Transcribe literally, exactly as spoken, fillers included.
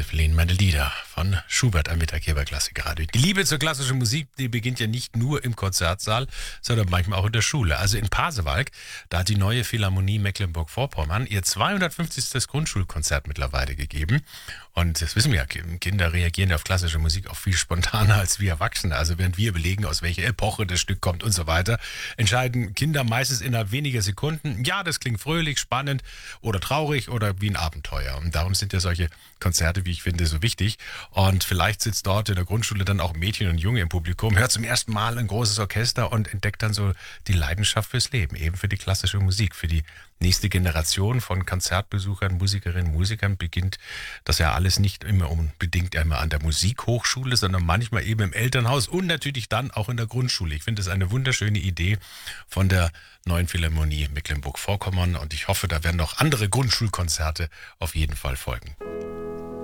Evelyn meine Lieder von Schubert am Mittag hier bei Klassikradio. Die Liebe zur klassischen Musik, die beginnt ja nicht nur im Konzertsaal, sondern manchmal auch in der Schule. Also in Pasewalk, da hat die Neue Philharmonie Mecklenburg-Vorpommern ihr zweihundertfünfzigstes Grundschulkonzert mittlerweile gegeben. Und das wissen wir ja, Kinder reagieren auf klassische Musik auch viel spontaner als wir Erwachsene. Also während wir überlegen, aus welcher Epoche das Stück kommt und so weiter, entscheiden Kinder meistens innerhalb weniger Sekunden, ja, das klingt fröhlich, spannend oder traurig oder wie ein Abenteuer. Und darum sind ja solche Konzerte, wie ich finde, so wichtig. Und vielleicht sitzt dort in der Grundschule dann auch Mädchen und Junge im Publikum, hört zum ersten Mal ein großes Orchester und entdeckt dann so die Leidenschaft fürs Leben, eben für die klassische Musik, für die nächste Generation von Konzertbesuchern, Musikerinnen, Musikern beginnt das ja alles nicht immer unbedingt einmal an der Musikhochschule, sondern manchmal eben im Elternhaus und natürlich dann auch in der Grundschule. Ich finde das eine wunderschöne Idee von der Neuen Philharmonie Mecklenburg-Vorpommern und ich hoffe, da werden noch andere Grundschulkonzerte auf jeden Fall folgen.